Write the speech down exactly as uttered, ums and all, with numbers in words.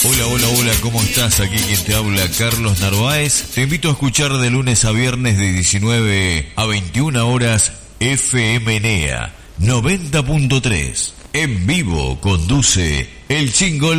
Hola, hola, hola, ¿cómo estás? Aquí quien te habla, Carlos Narváez. Te invito a escuchar de lunes a viernes de diecinueve a veintiuna horas F M N E A noventa punto tres. En vivo conduce El Chingolo.